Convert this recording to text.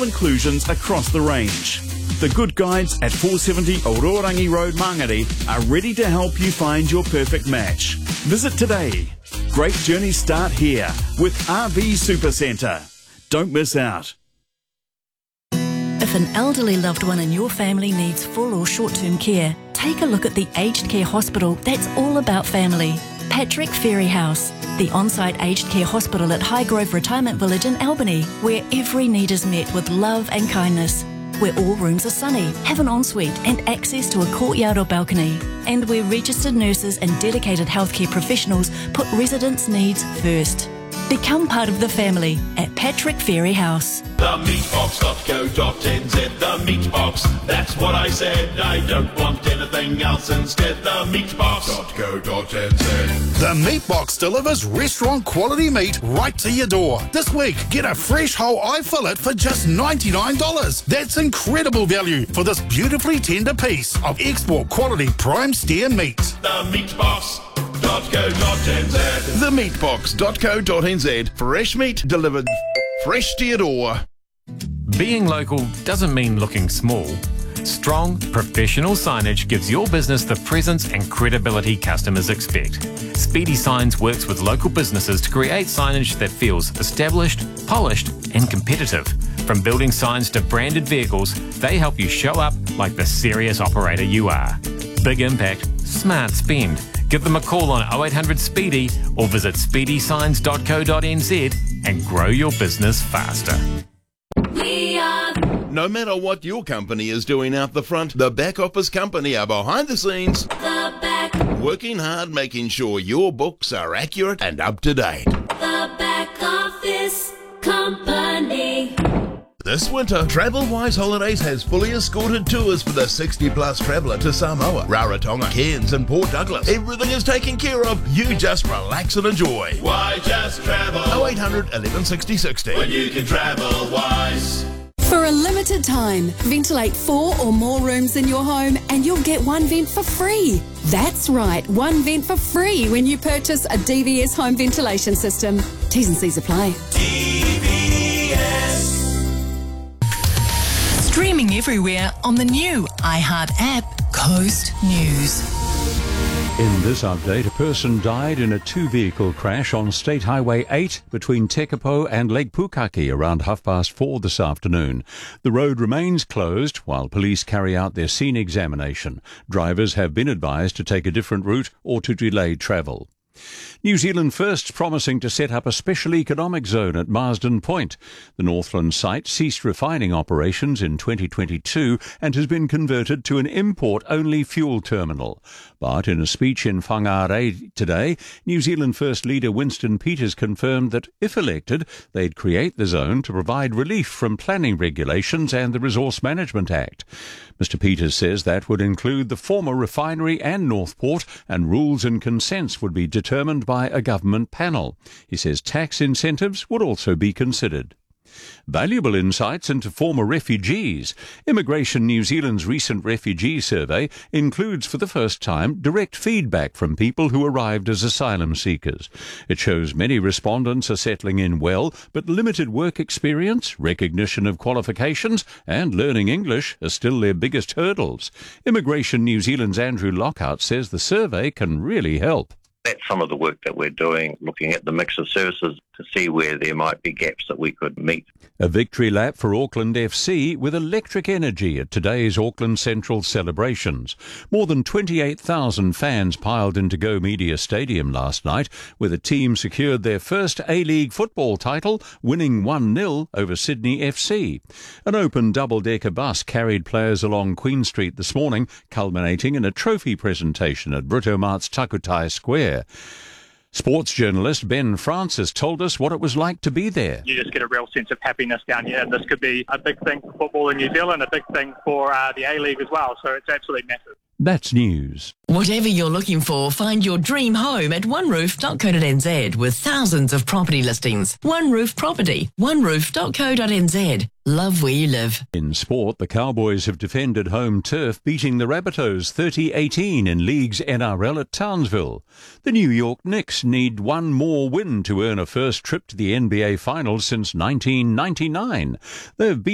inclusions across the range. The Good Guides at 470 Ororangi Road, Mangere are ready to help you find your perfect match. Visit today. Great journeys start here with RV Supercentre. Don't miss out. If an elderly loved one in your family needs full or short-term care, take a look at the aged care hospital that's all about family. Patrick Ferry House, the on-site aged care hospital at Highgrove Retirement Village in Albany, where every need is met with love and kindness. Where all rooms are sunny, have an ensuite and access to a courtyard or balcony. And where registered nurses and dedicated healthcare professionals put residents' needs first. Become part of the family at Patrick Ferry House. TheMeatbox.co.nz, the Meatbox, that's what I said. I don't want anything else instead. TheMeatbox.co.nz. The Meatbox delivers restaurant quality meat right to your door. This week, get a fresh whole eye fillet for just $99. That's incredible value for this beautifully tender piece of export quality prime steer meat. TheMeatbox.co.nz, fresh meat delivered fresh to your door. Being local doesn't mean looking small. Strong, professional signage gives your business the presence and credibility customers expect. Speedy Signs works with local businesses to create signage that feels established, polished, and competitive. From building signs to branded vehicles, they help you show up like the serious operator you are. Big impact, smart spend. Give them a call on 0800 Speedy or visit speedysigns.co.nz and grow your business faster. No matter what your company is doing out the front, the back office company are behind the scenes. The back. Working hard, making sure your books are accurate and up to date. The back office company. This winter, TravelWise Holidays has fully escorted tours for the 60-plus traveller to Samoa, Rarotonga, Cairns and Port Douglas. Everything is taken care of. You just relax and enjoy. Why just travel? 0800 11 60 60. When you can travel wise. For a limited time, ventilate 4 or more rooms in your home and you'll get one vent for free. That's right, one vent for free when you purchase a DVS home ventilation system. T's and C's apply. DVS. Streaming everywhere on the new iHeart app, Coast News. In this update, a person died in a two-vehicle crash on State Highway 8 between Tekapo and Lake Pukaki around 4:30 this afternoon. The road remains closed while police carry out their scene examination. Drivers have been advised to take a different route or to delay travel. New Zealand First's promising to set up a special economic zone at Marsden Point. The Northland site ceased refining operations in 2022 and has been converted to an import-only fuel terminal. But in a speech in Whangarei today, New Zealand First leader Winston Peters confirmed that, if elected, they'd create the zone to provide relief from planning regulations and the Resource Management Act. Mr Peters says that would include the former refinery and Northport, and rules and consents would be determined by a government panel. He says tax incentives would also be considered. Valuable insights into former refugees. Immigration New Zealand's recent refugee survey includes for the first time direct feedback from people who arrived as asylum seekers. It shows many respondents are settling in well, but limited work experience, recognition of qualifications and learning English are still their biggest hurdles. Immigration New Zealand's Andrew Lockhart says the survey can really help. That's some of the work that we're doing, looking at the mix of services to see where there might be gaps that we could meet. A victory lap for Auckland FC with electric energy at today's Auckland Central celebrations. More than 28,000 fans piled into Go Media Stadium last night, where the team secured their first A-League football title, winning 1-0 over Sydney FC. An open double-decker bus carried players along Queen Street this morning, culminating in a trophy presentation at Britomart's Takutai Square. Sports journalist Ben Francis told us what it was like to be there. You just get a real sense of happiness down here, and this could be a big thing for football in New Zealand, a big thing for the A-League as well, so it's absolutely massive. That's news. Whatever you're looking for, find your dream home at oneroof.co.nz with thousands of property listings. One Roof Property, oneroof.co.nz. Love where you live. In sport, the Cowboys have defended home turf, beating the Rabbitohs 30-18 in League's NRL at Townsville. The New York Knicks need one more win to earn a first trip to the NBA Finals since 1999. They've